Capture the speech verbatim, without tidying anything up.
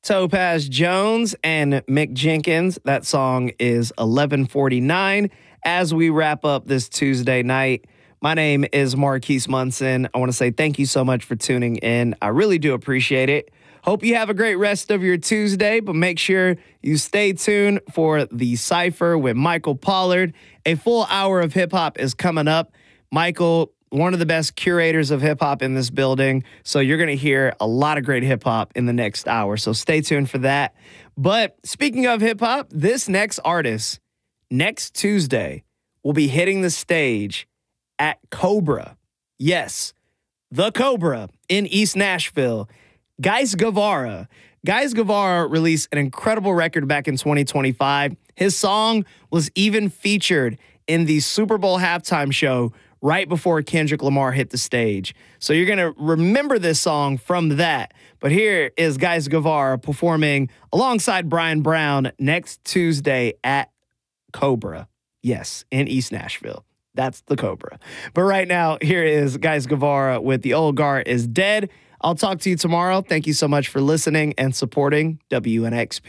Topaz Jones and Mick Jenkins. That song is eleven forty-nine as we wrap up this Tuesday night. My name is Marquise Munson. I want to say thank you so much for tuning in. I really do appreciate it. Hope you have a great rest of your Tuesday, but make sure you stay tuned for the Cypher with Michael Pollard. A full hour of hip-hop is coming up. Michael, one of the best curators of hip-hop in this building, so you're going to hear a lot of great hip-hop in the next hour, so stay tuned for that. But speaking of hip-hop, this next artist, next Tuesday, will be hitting the stage at Cobra. Yes, the Cobra in East Nashville. Guys Guevara. Guys Guevara released an incredible record back in twenty twenty-five. His song was even featured in the Super Bowl halftime show right before Kendrick Lamar hit the stage. So you're going to remember this song from that. But here is Guys Guevara performing alongside Brian Brown next Tuesday at Cobra. Yes, in East Nashville. That's the Cobra. But right now, here is Guys Guevara with The Old Guard is Dead. I'll talk to you tomorrow. Thank you so much for listening and supporting W N X P.